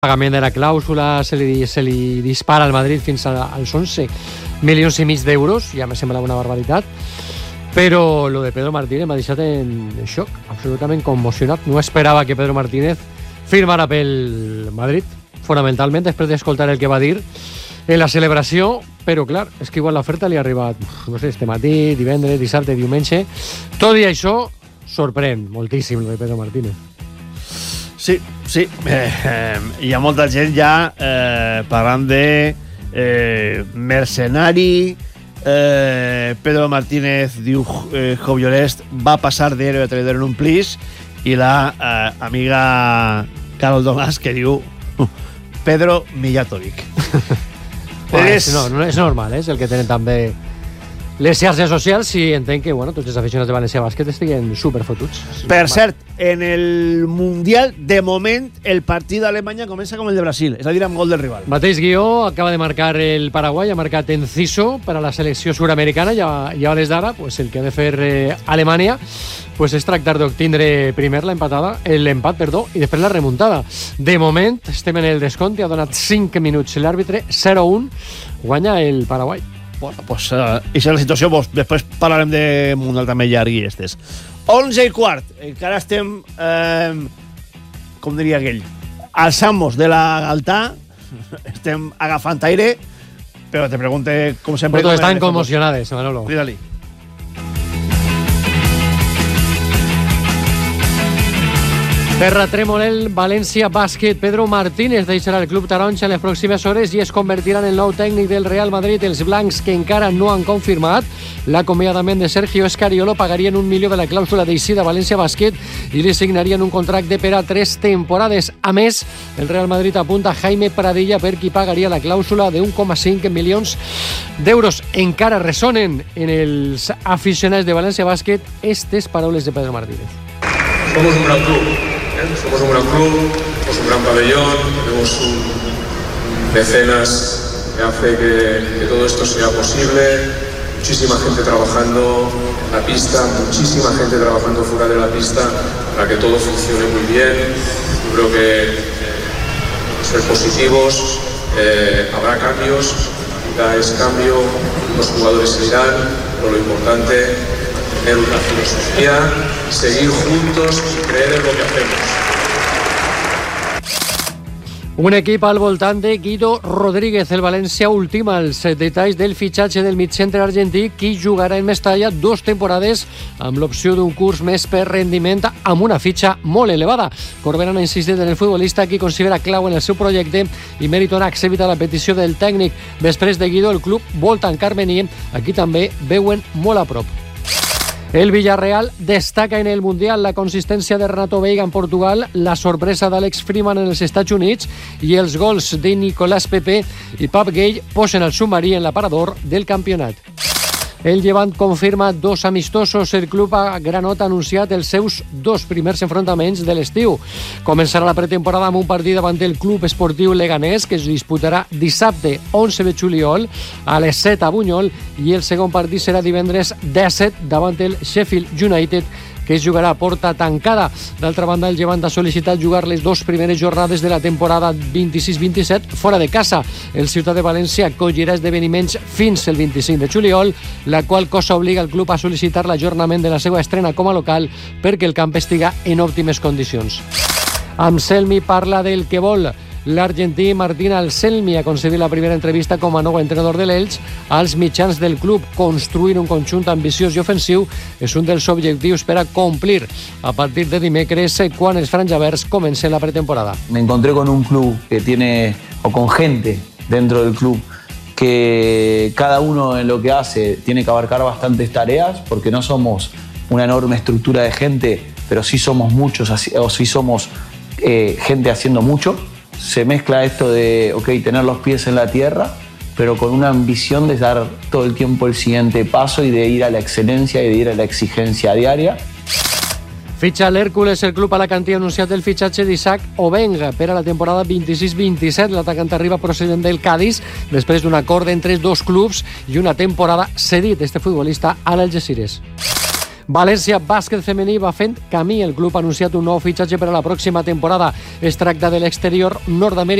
pagament de la clàusula se li dispara al Madrid fins als 11 milions i mig d'euros, ja me sembla una barbaritat, però lo de Pedro Martínez m'ha deixat en xoc, absolutament conmocionat. No esperava que Pedro Martínez firmara pel Madrid, fonamentalment després d'escoltar el que va dir en la celebració, però clar, és que igual l'oferta li ha arribat, no sé, este matí, divendres, dissabte, diumenge. Tot i això sorprèn moltíssim lo de Pedro Martínez. Sí. Hi ha molta gent ja parlant de mercenari. Pedro Martínez diu Joviolest va passar d'héroe a traidor en un plis, i la amiga Carol Donàs que diu Pedro Mijatovic. No, és normal, és el que tenen també les xarxes socials, i entenc que tots els aficionats de València Bàsquet estiguen superfotuts. Per cert, en el Mundial, de moment, el partit d'Alemanya comença com el de Brasil, és a dir, amb gol del rival. Mateix guió, acaba de marcar el Paraguai, ha marcat Enciso per a la selecció sud-americana, i a hores d'ara el que ha de fer Alemanya és tractar d'obtindre primer l'empat, i després la remuntada. De moment, estem en el descompte, ha donat 5 minuts l'àrbitre, 0-1, guanya el Paraguai. Bueno, aquesta és la situació. Després parlarem de Mundial també llarg i estes. 11:15. Encara estem, com diria aquell, alçant-nos de la galtà, estem agafant aire, però te pregunte, com sempre... Però estan conmocionades, Manolo. Crida-li. Terratrèmol el València Bàsquet. Pedro Martínez deixarà el club taronja en les pròximes hores i es convertirà en el nou tècnic del Real Madrid. Els blancs, que encara no han confirmat l'acomiadament de Sergio Escariolo, pagarien $1 milió de la clàusula d'eixida a València Bàsquet i li signarien un contracte per a 3 temporades. A més, el Real Madrid apunta a Jaime Pradilla per qui pagaria la clàusula de 1,5 milions d'euros. Encara ressonen en els aficionats de València Bàsquet estes paraules de Pedro Martínez. Somos un gran club. Somos un gran club, tenemos un gran pabellón, tenemos un mecenas que hace que todo esto sea posible, muchísima gente trabajando en la pista, muchísima gente trabajando fuera de la pista para que todo funcione muy bien. Yo creo que ser positivos, habrá cambios, quizá es cambio, los jugadores se irán, pero lo importante tener una filosofía, seguir juntos y creer en lo que hacemos. Un equip al voltant de Guido Rodríguez. El València ultima els detalls del fitxatge del migcentre argentí, qui jugarà en Mestalla 2 temporades amb l'opció d'un curs més per rendiment amb una fitxa molt elevada. Corberán ha insistit en el futbolista, qui considera clau en el seu projecte, i Meriton ha acceptat la petició del tècnic. Després de Guido, el club vol tancar Mení, aquí també veuen molt a prop. El Villarreal destaca en el Mundial la consistència de Renato Veiga en Portugal, la sorpresa d'Alex Freeman en els Estats Units i els gols de Nicolás Pepe i Pap Gay posen el submarí en l'aparador del campionat. El Llevant confirma 2 amistosos. El club a Granot ha anunciat els seus 2 primers enfrontaments de l'estiu. Començarà la pretemporada amb un partit davant el Club Esportiu Leganés, que es disputarà dissabte 11 de juliol a les 7 a Bunyol, i el segon partit serà divendres 17 davant el Sheffield United, que es jugarà a porta tancada. D'altra banda, el Llevant ha sol·licitat jugar les 2 primeres jornades de la temporada 26-27 fora de casa. El Ciutat de València acollirà esdeveniments fins el 25 de juliol, la qual cosa obliga el club a sol·licitar l'ajornament de la seva estrena com a local perquè el camp estiga en òptimes condicions. Anselmi parla del que vol. L'argentí Martín Anselmi ha concedit la primera entrevista com a nou entrenador de l'Elx als mitjans del club. Construir un conjunt ambiciós i ofensiu és un dels objectius per a complir a partir de dimecres, quan els franjaverds comencen la pretemporada. Me encontré con un club que tiene, o con gente dentro del club, que cada uno en lo que hace tiene que abarcar bastantes tareas, porque no somos una enorme estructura de gente, pero sí somos muchos, o sí somos gente haciendo mucho. Se mezcla esto de, tener los pies en la tierra, pero con una ambición de dar todo el tiempo el siguiente paso y de ir a la excelencia y de ir a la exigencia diaria. Fitxa l'Hèrcules. El club alacantí ha anunciat el fitxatge d'Isaac Obeng per a la temporada 26-27. L'atacant arriba procedent del Cádiz després d'un acord entre 2 clubs i una temporada cedit este futbolista a l'Algeciras. València bàsquet femení va fent camí. El club ha anunciat un nou fitxatge per a la pròxima temporada. Es tracta de l'exterior nord-americà